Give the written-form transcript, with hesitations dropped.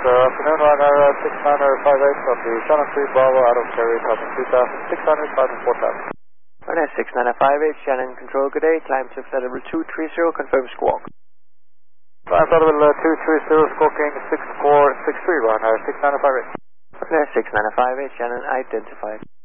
afternoon, runner 6958 from the Shannon 3 Bravo out of Kerry, Thousand 2600, 4000. Runner 6958, Shannon Control, good day. Climb to flight level 230, confirm squawk. Climb flight level 230, squawking 6463, runner 6958. Runner 6958, Shannon identified.